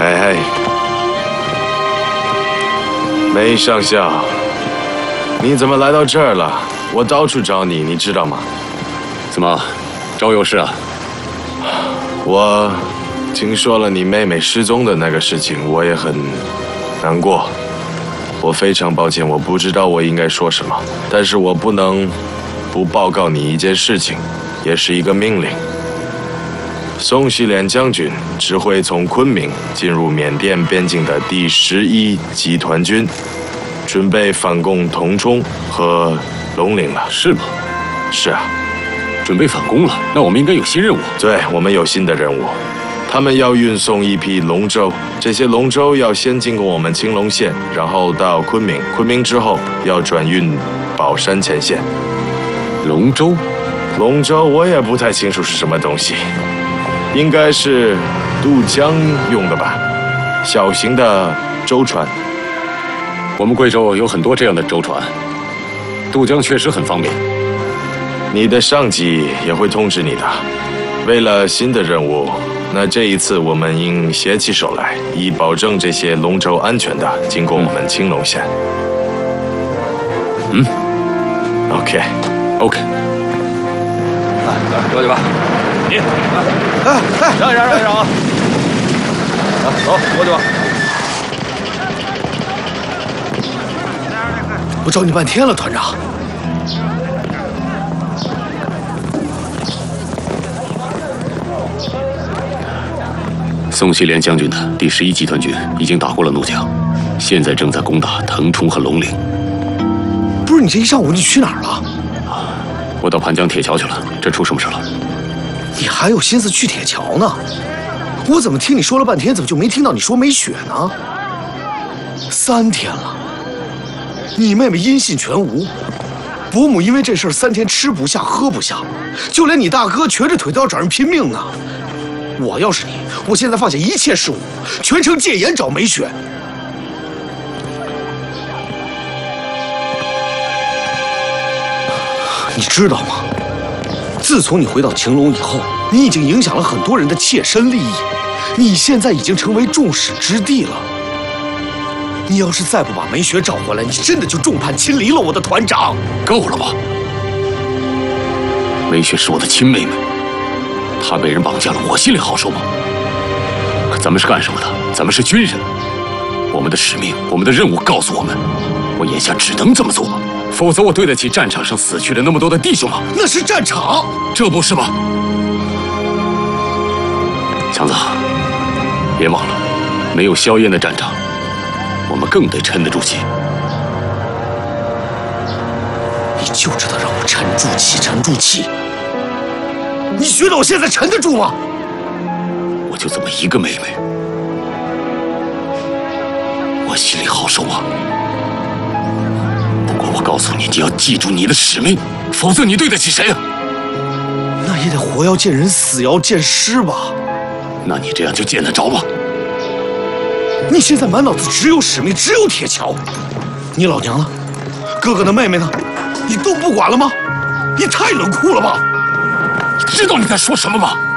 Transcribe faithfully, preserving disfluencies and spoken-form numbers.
嘿嘿，梅上校，你怎么来到这儿了？我到处找你，你知道吗？ 怎么，找有事啊？ 我听说了你妹妹失踪的那个事情，我也很难过。我非常抱歉，我不知道我应该说什么，但是我不能不报告你一件事情，也是一个命令。宋希濂将军指挥从昆明进入缅甸边境的第十一集团军，准备反攻铜冲和龙陵了。 是吗？ 是啊， 准备反攻了。那我们应该有新任务。 对，我们有新的任务。他们要运送一批龙舟，这些龙舟要先经过我们青龙县，然后到昆明，昆明之后要转运宝山前线。 龙舟？ 龙舟我也不太清楚是什么东西，应该是渡江用的吧，小型的舟船。 我们贵州有很多这样的舟船，渡江确实很方便。 你的上级也会通知你的。为了新的任务，那这一次我们应携起手来，以保证这些龙舟安全的经过我们青龙县。 嗯 ，OK，OK。 OK 来，过去吧。你，哎哎，让一让，让一让啊！啊，走，过去吧。 我找你半天了，团长。 宋希濂将军的第十一集团军已经打过了怒江，现在正在攻打腾冲和龙陵。 不是你这一上午你去哪儿了？ 我到盘江铁桥去了，这出什么事了？ 你还有心思去铁桥呢？我怎么听你说了半天，怎么就没听到你说没血呢？三天了，你妹妹音信全无，伯母因为这事儿三天吃不下喝不下，就连你大哥瘸着腿都要找人拼命呢。我要是你，我现在放下一切事务，全程戒严找梅雪。你知道吗？自从你回到晴隆以后，你已经影响了很多人的切身利益，你现在已经成为众矢之的了。你要是再不把梅雪找回来，你真的就众叛亲离了，我的团长。 够了吧？梅雪是我的亲妹妹，她被人绑架了，我心里好受吗？可咱们是干什么的？咱们是军人，我们的使命，我们的任务告诉我们，我眼下只能这么做，否则我对得起战场上死去的那么多的弟兄吗？ 那是战场， 这不是吗？强子，别忘了，没有硝烟的战场，我们更得沉得住气。 你就知道让我沉住气，沉住气。你觉得我现在沉得住吗？ 我就这么一个妹妹，我心里好受吗？不过我告诉你，你要记住你的使命，否则你对得起谁啊？ 那也得活要见人，死要见尸吧。 那你这样就见得着吗？ 你现在满脑子只有使命，只有铁桥。你老娘呢？哥哥的妹妹呢？你都不管了吗？你太冷酷了吧！ 你知道你在说什么吗？